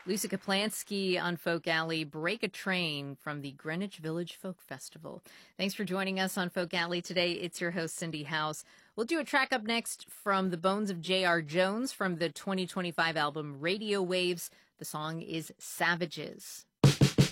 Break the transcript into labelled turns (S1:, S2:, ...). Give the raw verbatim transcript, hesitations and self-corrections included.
S1: Lucy Kaplansky on Folk Alley, Break a Train from the Greenwich Village Folk Festival. Thanks for joining us on Folk Alley today. It's your host, Cindy House. We'll do a track up next from the Bones of J R. Jones from the twenty twenty-five album Radio Waves. The song is Savages.